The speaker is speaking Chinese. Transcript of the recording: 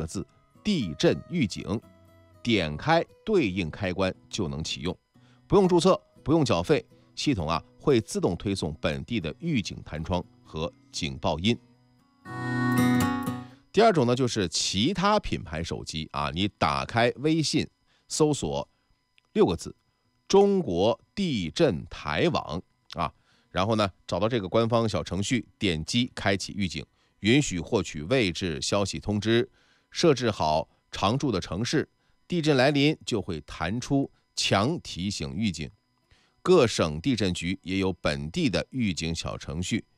个字地震预警，点开对应开关就能启用，不用注册，不用缴费，系统会自动推送本地的预警弹窗和警报音。第二种呢，就是其他品牌手机你打开微信，搜索6个字中国地震台网然后呢找到这个官方小程序，点击开启预警，允许获取位置消息通知，设置好常驻的城市，地震来临就会弹出强提醒预警。各省地震局也有本地的预警小程序，